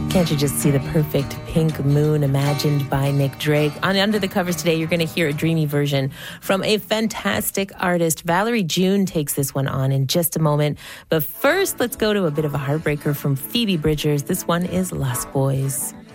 Can't you just see the perfect pink moon imagined by Nick Drake? On Under the Covers today, you're going to hear a dreamy version from a fantastic artist. Valerie June takes this one on in just a moment. But first, let's go to a bit of a heartbreaker from Phoebe Bridgers. This one is Lost Boys.